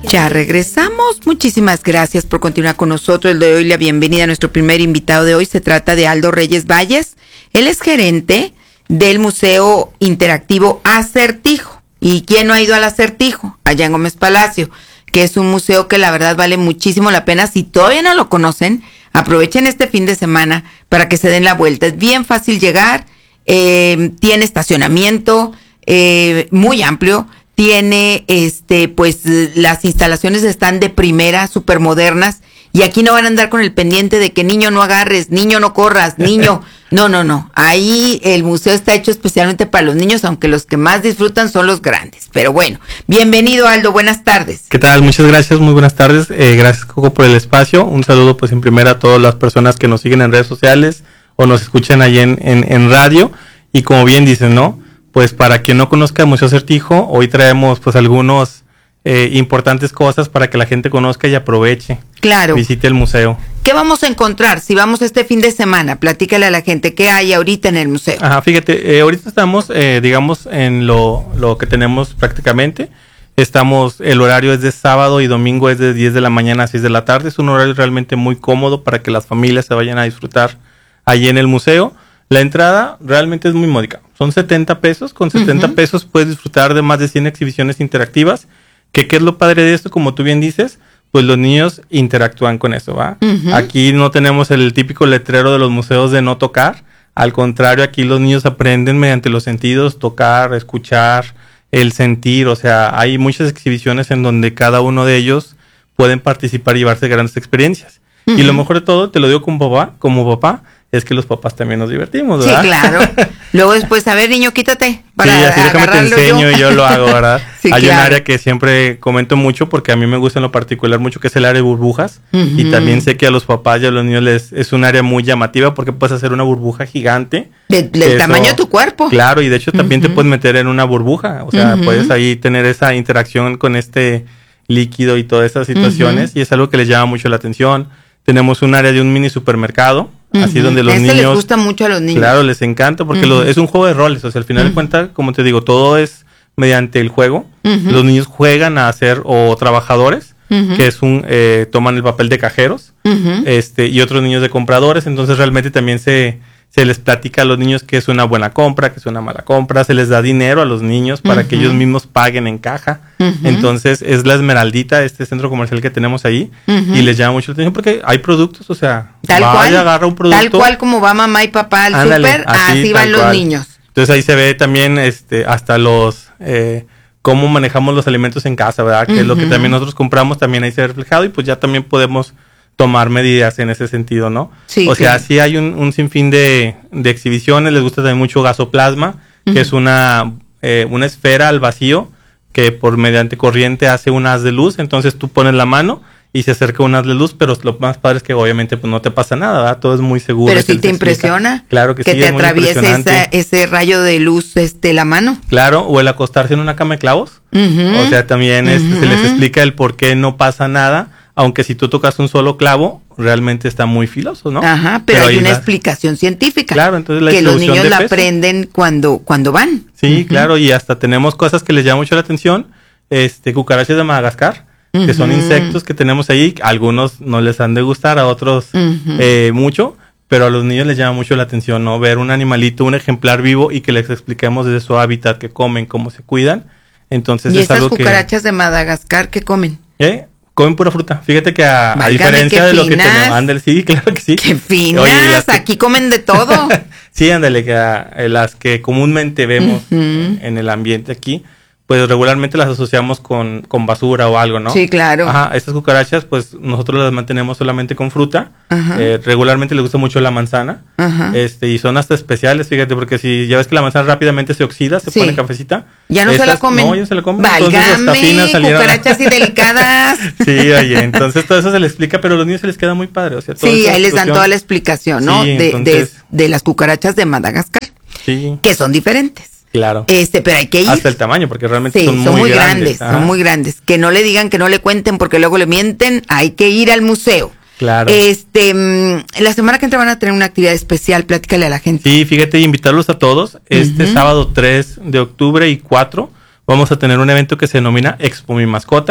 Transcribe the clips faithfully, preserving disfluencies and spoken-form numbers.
Ya regresamos. Muchísimas gracias por continuar con nosotros. El de hoy, la bienvenida a nuestro primer invitado de hoy. Se trata de Aldo Reyes Valles. Él es gerente del Museo Interactivo Acertijo. ¿Y quién no ha ido al Acertijo? Allá en Gómez Palacio, que es un museo que la verdad vale muchísimo la pena. Si todavía no lo conocen, aprovechen este fin de semana para que se den la vuelta. Es bien fácil llegar, eh, tiene estacionamiento eh, muy amplio. Tiene, este, pues, las instalaciones están de primera, súper modernas, y aquí no van a andar con el pendiente de que niño no agarres, niño no corras, niño, no, no, no, ahí el museo está hecho especialmente para los niños, aunque los que más disfrutan son los grandes, pero bueno, bienvenido Aldo, buenas tardes. ¿Qué tal? Muchas gracias, muy buenas tardes, eh, gracias Coco por el espacio, un saludo pues en primera a todas las personas que nos siguen en redes sociales o nos escuchan ahí en, en, en radio, y como bien dicen, ¿no? Pues para quien no conozca el Museo Acertijo, hoy traemos pues algunos eh, importantes cosas para que la gente conozca y aproveche. Claro. Visite el museo. ¿Qué vamos a encontrar si vamos este fin de semana? Platícale a la gente qué hay ahorita en el museo. Ajá, fíjate, eh, ahorita estamos, eh, digamos, en lo, lo que tenemos prácticamente. Estamos, el horario es de sábado y domingo es de diez de la mañana a seis de la tarde. Es un horario realmente muy cómodo para que las familias se vayan a disfrutar allí en el museo. La entrada realmente es muy módica. Son setenta pesos. Con setenta uh-huh. pesos puedes disfrutar de más de cien exhibiciones interactivas. Que qué es lo padre de esto, como tú bien dices, pues los niños interactúan con eso, ¿va? Uh-huh. Aquí no tenemos el típico letrero de los museos de no tocar. Al contrario, aquí los niños aprenden mediante los sentidos, tocar, escuchar, el sentir. O sea, hay muchas exhibiciones en donde cada uno de ellos pueden participar y llevarse grandes experiencias. Uh-huh. Y lo mejor de todo, te lo digo como papá, como papá, es que los papás también nos divertimos, ¿verdad? Sí, claro. Luego después, a ver, niño, quítate. Para sí, así déjame te enseño yo. y yo lo hago, ¿verdad? Sí, hay claro. un área que siempre comento mucho porque a mí me gusta en lo particular mucho, que es el área de burbujas. Uh-huh. Y también sé que a los papás y a los niños les es un área muy llamativa porque puedes hacer una burbuja gigante. De, del tamaño eso, de tu cuerpo. Claro, y de hecho también uh-huh. te puedes meter en una burbuja. O sea, uh-huh. puedes ahí tener esa interacción con este líquido y todas esas situaciones. Uh-huh. Y es algo que les llama mucho la atención. Tenemos un área de un mini supermercado. Uh-huh. Así donde los este niños... les gusta mucho a los niños. Claro, les encanta porque uh-huh. lo, es un juego de roles. O sea, al final uh-huh. de cuentas, como te digo, todo es mediante el juego. Uh-huh. Los niños juegan a ser o trabajadores, uh-huh. que es un... Eh, toman el papel de cajeros, uh-huh. este y otros niños de compradores. Entonces realmente también se, se les platica a los niños que es una buena compra, que es una mala compra. Se les da dinero a los niños para uh-huh. que ellos mismos paguen en caja. Uh-huh. Entonces es la Esmeraldita, este centro comercial que tenemos ahí, uh-huh. y les llama mucho la atención porque hay productos, o sea, tal vaya, cual, agarra un producto. Tal cual como va mamá y papá al súper, así, así van los cual. niños. Entonces ahí se ve también este hasta los eh, cómo manejamos los alimentos en casa, ¿verdad? Que uh-huh. es lo que también nosotros compramos, también ahí se ve reflejado y pues ya también podemos tomar medidas en ese sentido, ¿no? Sí, o sea, claro. sí hay un, un sinfín de, de exhibiciones. Les gusta también mucho Gasoplasma, uh-huh. que es una, eh, una esfera al vacío que por mediante corriente hace un haz de luz. Entonces tú pones la mano y se acerca un haz de luz, pero lo más padre es que obviamente pues no te pasa nada, ¿verdad? Todo es muy seguro. Pero sí te impresiona. Claro que, que sí, te atraviese esa, ese rayo de luz, este, la mano. Claro, o el acostarse en una cama de clavos. Uh-huh. O sea, también uh-huh. este, se les explica el por qué no pasa nada, aunque si tú tocas un solo clavo, realmente está muy filoso, ¿no? Ajá, pero, pero hay una la... explicación científica. Claro, entonces la que los niños la aprenden cuando, cuando van. Sí, uh-huh. claro, y hasta tenemos cosas que les llama mucho la atención, este, cucarachas de Madagascar, uh-huh. que son insectos que tenemos ahí, algunos no les han de gustar, a otros uh-huh. eh, mucho, pero a los niños les llama mucho la atención, ¿no? Ver un animalito, un ejemplar vivo y que les expliquemos desde su hábitat, que comen, cómo se cuidan. Entonces ¿Y es esas algo cucarachas que... de Madagascar qué comen? ¿Eh? Comen pura fruta. Fíjate que a, a diferencia de lo que tenemos, ándale, sí, claro que sí. ¡Qué finas! Oye, que, aquí comen de todo. Sí, ándale, que a, las que comúnmente vemos uh-huh. en, en el ambiente aquí, pues regularmente las asociamos con, con basura o algo, ¿no? Sí, claro. Ajá, estas cucarachas, pues nosotros las mantenemos solamente con fruta. Eh, regularmente les gusta mucho la manzana. Ajá. Este, y son hasta especiales, fíjate, porque si ya ves que la manzana rápidamente se oxida, se sí. pone cafecita. Ya no estas, se la comen. No, ya se la comen. Válgame, cucarachas y delicadas. Sí, oye, entonces todo eso se les explica, pero a los niños se les queda muy padre. O sea, sí, ahí les dan toda la explicación, ¿no? Sí, de, entonces... de, de las cucarachas de Madagascar. Sí. Que son diferentes. Claro. Este, pero hay que ir. Hasta el tamaño, porque realmente sí, son muy, son muy grandes. grandes son muy grandes. Que no le digan, que no le cuenten, porque luego le mienten. Hay que ir al museo. Claro. Este, la semana que entra van a tener una actividad especial. Platícale a la gente. Sí, fíjate, invitarlos a todos. Este uh-huh. sábado tres de octubre y cuatro vamos a tener un evento que se denomina Expo Mi Mascota.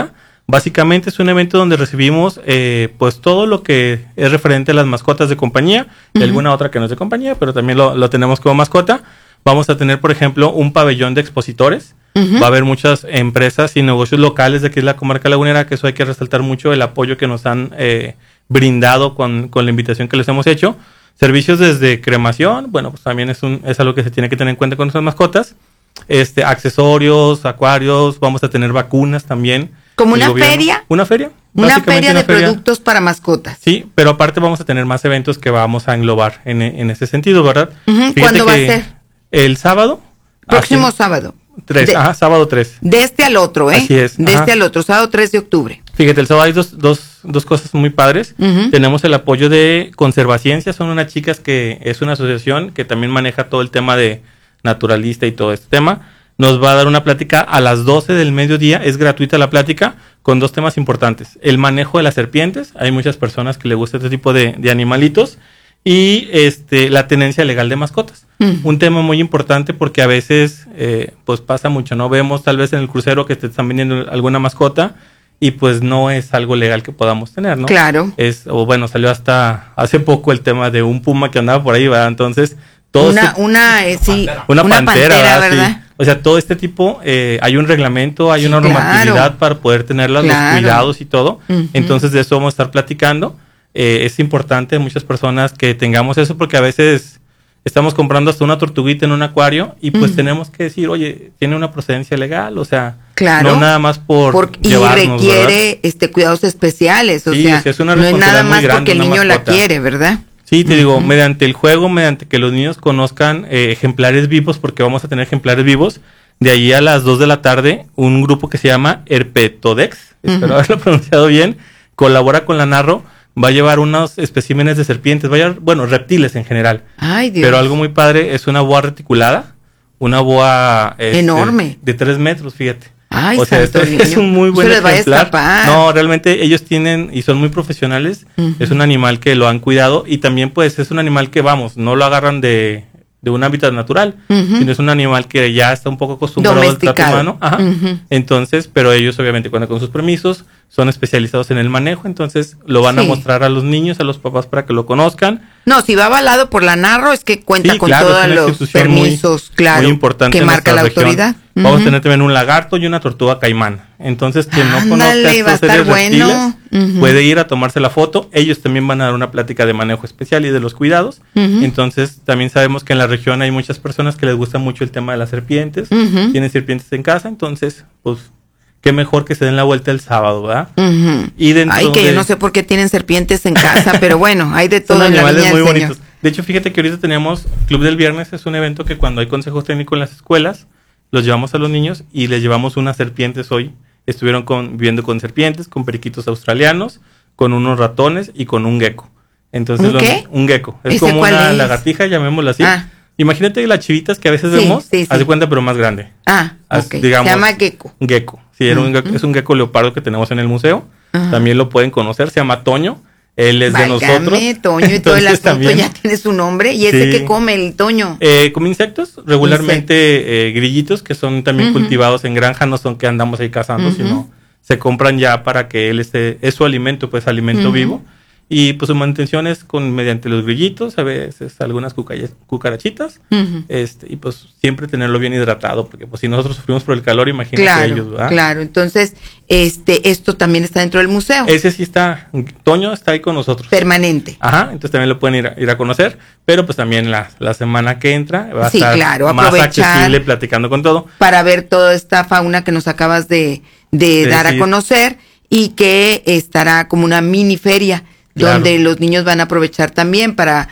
Básicamente es un evento donde recibimos eh, pues todo lo que es referente a las mascotas de compañía, y uh-huh. alguna otra que no es de compañía, pero también lo, lo tenemos como mascota. Vamos a tener, por ejemplo, un pabellón de expositores. Uh-huh. Va a haber muchas empresas y negocios locales de aquí en la comarca lagunera, que eso hay que resaltar mucho el apoyo que nos han eh, brindado con, con la invitación que les hemos hecho. Servicios desde cremación, bueno, pues también es, un, es algo que se tiene que tener en cuenta con nuestras mascotas. Este, accesorios, acuarios, vamos a tener vacunas también. ¿Como una feria? Una feria. Una feria de feria. Productos para mascotas. Sí, pero aparte vamos a tener más eventos que vamos a englobar en, en ese sentido, ¿verdad? Uh-huh. ¿Cuándo va a ser? El sábado. Próximo así, sábado. tres, de, ajá, sábado tres. De este al otro, ¿eh? Así es. De ajá. este al otro, sábado tres de octubre. Fíjate, el sábado hay dos, dos, dos cosas muy padres. Uh-huh. Tenemos el apoyo de Conservaciencia, son unas chicas que es una asociación que también maneja todo el tema de naturalista y todo este tema. Nos va a dar una plática a las doce del mediodía, es gratuita la plática, con dos temas importantes. El manejo de las serpientes, hay muchas personas que les gusta este tipo de, de animalitos, y este la tenencia legal de mascotas. Mm. Un tema muy importante porque a veces eh, pues pasa mucho, ¿no? Vemos tal vez en el crucero que te están vendiendo alguna mascota y pues no es algo legal que podamos tener, ¿no? Claro. Es, o bueno, salió hasta hace poco el tema de un puma que andaba por ahí, ¿verdad? Entonces, todo una, este, una, eh, sí, una, una pantera, pantera, ¿verdad? ¿verdad? Sí. O sea, todo este tipo, eh, hay un reglamento, hay sí, una normatividad claro. para poder tenerlas, claro. los cuidados y todo. Uh-huh. Entonces, de eso vamos a estar platicando. Eh, es importante muchas personas que tengamos eso porque a veces estamos comprando hasta una tortuguita en un acuario y pues uh-huh. tenemos que decir, oye, tiene una procedencia legal, o sea, claro. no nada más por, por llevarnos, y requiere ¿verdad? este cuidados especiales, o sí, sea, o sea es una no es nada más grande, porque el niño la quiere, ¿verdad? Sí, te uh-huh. digo, mediante el juego, mediante que los niños conozcan eh, ejemplares vivos, porque vamos a tener ejemplares vivos, de ahí a las dos de la tarde, un grupo que se llama Herpetodex, uh-huh. espero haberlo pronunciado bien, colabora con la Narro, va a llevar unos especímenes de serpientes, va a llevar, bueno, reptiles en general. Ay, Dios. Pero algo muy padre es una boa reticulada, una boa este, enorme, de tres metros, fíjate. Ay, o sea, este es un muy buen se les va a escapar. No, realmente ellos tienen y son muy profesionales. Uh-huh. Es un animal que lo han cuidado y también pues es un animal que vamos, no lo agarran de, de un hábitat natural, uh-huh. sino es un animal que ya está un poco acostumbrado al trato humano. Ajá. Uh-huh. Entonces, pero ellos obviamente cuentan con sus permisos, son especializados en el manejo, entonces lo van sí. a mostrar a los niños, a los papás para que lo conozcan. No, si va avalado por la Narro es que cuenta sí, con claro, todos los permisos, muy, claro, muy importante que marca la región. autoridad. Vamos uh-huh. a tener también un lagarto y una tortuga caimán. Entonces, quien no conozca estos seres reptiles uh-huh. puede ir a tomarse la foto. Ellos también van a dar una plática de manejo especial y de los cuidados. Uh-huh. Entonces, también sabemos que en la región hay muchas personas que les gusta mucho el tema de las serpientes. Uh-huh. Tienen serpientes en casa, entonces, pues, qué mejor que se den la vuelta el sábado, ¿verdad? Uh-huh. Y dentro Ay, que de... yo no sé por qué tienen serpientes en casa, pero bueno, hay de todo Son en la animales viña muy del bonitos. Señor. De hecho, fíjate que ahorita tenemos Club del Viernes, es un evento que cuando hay consejos técnicos en las escuelas, los llevamos a los niños y les llevamos unas serpientes hoy. Estuvieron con, viviendo con serpientes, con periquitos australianos, con unos ratones y con un gecko. Entonces, ¿Un qué? Los, un gecko. Es como una es? lagartija, llamémosla así. Ah. Imagínate las chivitas que a veces sí, vemos, sí, sí. haz de cuenta, pero más grande. Ah, ok. As, digamos, se llama gecko. Gecko. Sí, era uh-huh. un gecko, es un gecko leopardo que tenemos en el museo. Uh-huh. También lo pueden conocer, se llama Toño. Él es Válgame, de nosotros. Toño y todo el asunto también, ya tiene su nombre. ¿Y ese sí. qué come el Toño? Eh, come insectos, regularmente eh, grillitos que son también uh-huh. cultivados en granja, no son que andamos ahí cazando, uh-huh. sino se compran ya para que él esté, es su alimento, pues alimento uh-huh. vivo. Y pues su mantención es con mediante los grillitos, a veces algunas cucarachitas, uh-huh. este, y pues siempre tenerlo bien hidratado, porque pues si nosotros sufrimos por el calor, imagínate claro, ellos, ¿verdad? Claro, entonces, este, esto también está dentro del museo. Ese sí está, Toño está ahí con nosotros. Permanente. Ajá, entonces también lo pueden ir a, ir a conocer, pero pues también la, la semana que entra va a sí, estar claro, más accesible platicando con todo. Para ver toda esta fauna que nos acabas de, de sí, dar sí. a conocer y que estará como una mini feria. Claro. Donde los niños van a aprovechar también para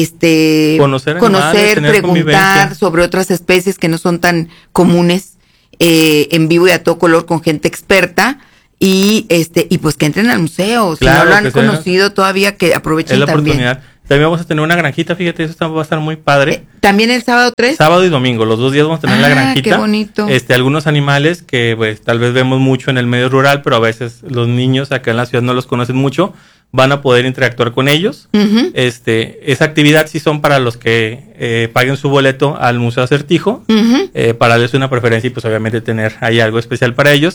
este conocer, conocer animales, preguntar sobre otras especies que no son tan comunes eh, en vivo y a todo color con gente experta y este y pues que entren al museo. Claro, si no lo han conocido sea, todavía que aprovechen es la también. Oportunidad. También vamos a tener una granjita, fíjate, eso va a estar muy padre. Eh, ¿También el sábado tres? Sábado y domingo, los dos días vamos a tener ah, la granjita. Qué bonito. Este, algunos animales que pues tal vez vemos mucho en el medio rural, pero a veces los niños acá en la ciudad no los conocen mucho, van a poder interactuar con ellos. Uh-huh. Este, esa actividad sí son para los que eh, paguen su boleto al Museo Acertijo, uh-huh. eh, para darles una preferencia y pues obviamente tener ahí algo especial para ellos.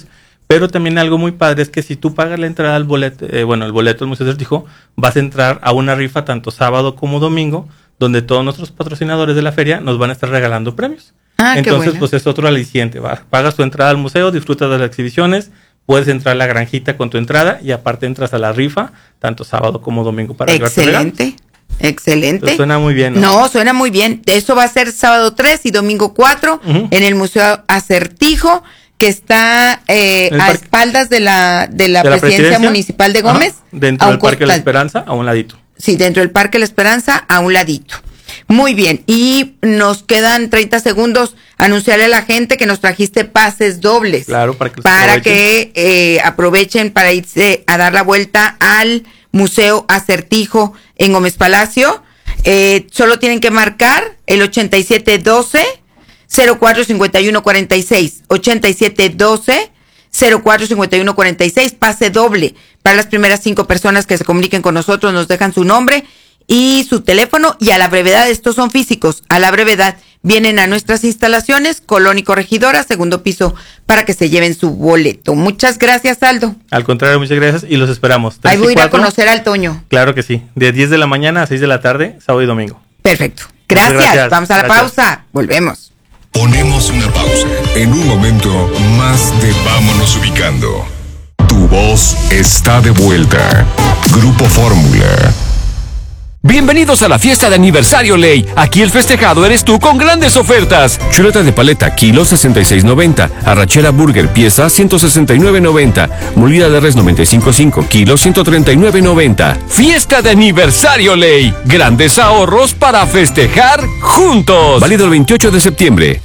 Pero también algo muy padre es que si tú pagas la entrada al boleto, eh, bueno, el boleto del Museo del Acertijo, vas a entrar a una rifa tanto sábado como domingo, donde todos nuestros patrocinadores de la feria nos van a estar regalando premios. Ah, Entonces, qué pues es otro aliciente. ¿Va? Pagas tu entrada al museo, disfrutas de las exhibiciones, puedes entrar a la granjita con tu entrada y aparte entras a la rifa, tanto sábado como domingo para llevarte regalos. Excelente, excelente. Entonces, suena muy bien, ¿no? No, suena muy bien. Eso va a ser sábado tres y domingo cuatro uh-huh. en el Museo Acertijo, que está eh, a parque, espaldas de la, de la, de presidencia, la presidencia municipal de Gómez. Ajá, dentro del Parque La Esperanza, a un ladito. Sí, dentro del Parque La Esperanza, a un ladito. Muy bien, y nos quedan treinta segundos. Anunciarle a la gente que nos trajiste pases dobles. Claro, para que, para aprovechen. que eh, aprovechen para irse a dar la vuelta al Museo Acertijo en Gómez Palacio. Eh, solo tienen que marcar el ochenta y siete doce cero cuatro cincuenta y uno cuarenta y seis. ochenta y siete doce cero cuatro cincuenta y uno cuarenta y seis, pase doble. Para las primeras cinco personas que se comuniquen con nosotros, nos dejan su nombre y su teléfono, y a la brevedad, estos son físicos, a la brevedad vienen a nuestras instalaciones, Colón y Corregidora, segundo piso, para que se lleven su boleto. Muchas gracias, Aldo. Al contrario, muchas gracias y los esperamos. Ahí voy a ir a conocer al Toño. Claro que sí, de diez de la mañana a seis de la tarde, sábado y domingo. Perfecto. Gracias, gracias. Vamos a la gracias. pausa, volvemos. Ponemos una pausa. En un momento más de Vámonos Ubicando. Tu voz está de vuelta. Grupo Fórmula. Bienvenidos a la fiesta de aniversario Ley. Aquí el festejado eres tú con grandes ofertas. Chuleta de paleta, kilo sesenta y seis noventa. Arrachera burger, pieza ciento sesenta y nueve noventa. Molida de res noventa y cinco punto cinco, kilo ciento treinta y nueve noventa. Fiesta de aniversario Ley. Grandes ahorros para festejar juntos. Válido el veintiocho de septiembre.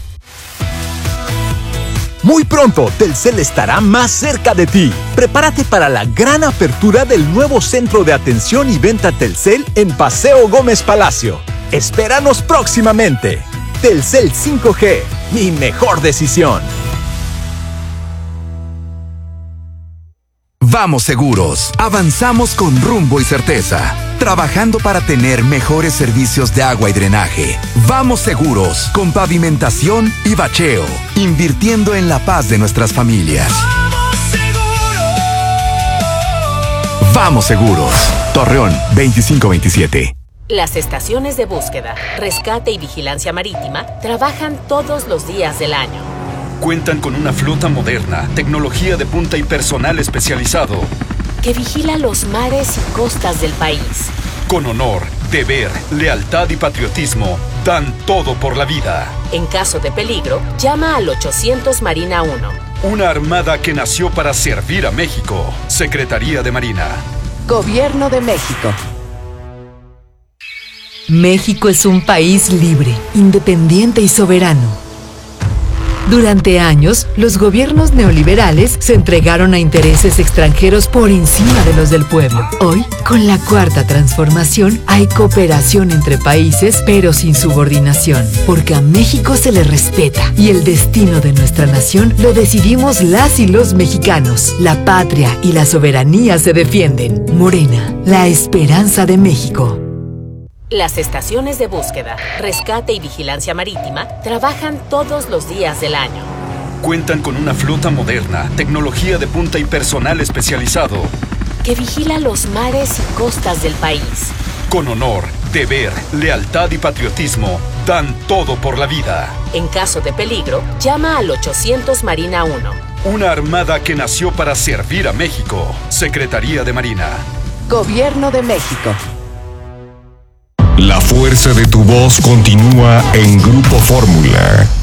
Muy pronto, Telcel estará más cerca de ti. Prepárate para la gran apertura del nuevo centro de atención y venta Telcel en Paseo Gómez Palacio. Espéranos próximamente. Telcel cinco G, mi mejor decisión. Vamos Seguros. Avanzamos con rumbo y certeza. Trabajando para tener mejores servicios de agua y drenaje. Vamos Seguros, con pavimentación y bacheo. Invirtiendo en la paz de nuestras familias. ¡Vamos Seguros! Vamos Seguros. Torreón, veinticinco veintisiete. Las estaciones de búsqueda, rescate y vigilancia marítima trabajan todos los días del año. Cuentan con una flota moderna, tecnología de punta y personal especializado que vigila los mares y costas del país. Con honor, deber, lealtad y patriotismo, dan todo por la vida. En caso de peligro, llama al ochocientos Marina uno. Una armada que nació para servir a México. Secretaría de Marina. Gobierno de México. México es un país libre, independiente y soberano. Durante años, los gobiernos neoliberales se entregaron a intereses extranjeros por encima de los del pueblo. Hoy, con la cuarta transformación, hay cooperación entre países, pero sin subordinación, porque a México se le respeta y el destino de nuestra nación lo decidimos las y los mexicanos. La patria y la soberanía se defienden. Morena, la esperanza de México. Las estaciones de búsqueda, rescate y vigilancia marítima trabajan todos los días del año. Cuentan con una flota moderna, tecnología de punta y personal especializado que vigila los mares y costas del país. Con honor, deber, lealtad y patriotismo, dan todo por la vida. En caso de peligro, llama al ochocientos Marina uno. Una armada que nació para servir a México. Secretaría de Marina. Gobierno de México. La fuerza de tu voz continúa en Grupo Fórmula.